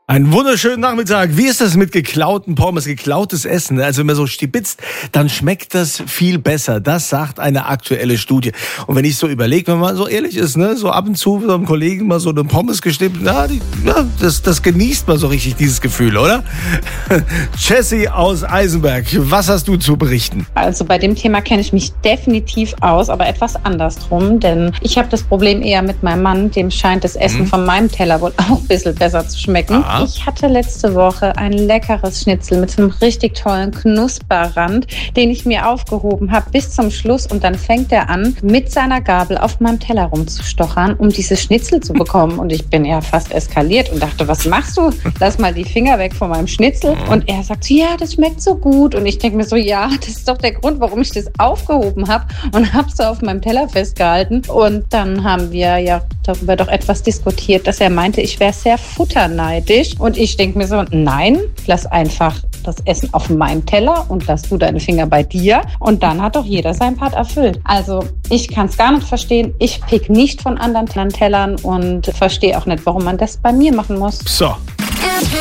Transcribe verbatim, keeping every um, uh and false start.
Einen wunderschönen Nachmittag. Wie ist das mit geklauten Pommes, geklautes Essen? Also wenn man so stibitzt, dann schmeckt das viel besser. Das sagt eine aktuelle Studie. Und wenn ich so überlege, wenn man so ehrlich ist, ne, so ab und zu mit einem Kollegen mal so eine Pommes gestippt, na, die, ja, das, das genießt man so richtig, dieses Gefühl, oder? Jessie aus Eisenberg, was hast du zu berichten? Also bei dem Thema kenne ich mich definitiv aus, aber etwas andersrum, denn ich habe das Problem eher mit meinem Mann, dem scheint das Essen mhm. von meinem Teller wohl auch ein bisschen besser zu schmecken. Aha. Ich hatte letzte Woche ein leckeres Schnitzel mit einem richtig tollen Knusperrand, den ich mir aufgehoben habe bis zum Schluss, und dann fängt er an, mit seiner Gabel auf meinem Teller rumzustochern, um dieses Schnitzel zu bekommen, und ich bin ja fast eskaliert und dachte, was machst du? Lass mal die Finger weg von meinem Schnitzel. Und er sagt, ja, das schmeckt so gut, und ich denke mir so, ja, das ist doch der Grund, warum ich das aufgehoben habe, und habe es auf meinem Teller festgehalten. Und dann haben wir ja darüber doch etwas diskutiert, dass er meinte, ich wäre sehr futterneidisch. Und ich denke mir so, nein, lass einfach das Essen auf meinem Teller und lass du deine Finger bei dir. Und dann hat doch jeder seinen Part erfüllt. Also ich kann es gar nicht verstehen. Ich pick nicht von anderen Tellern und verstehe auch nicht, warum man das bei mir machen muss. So,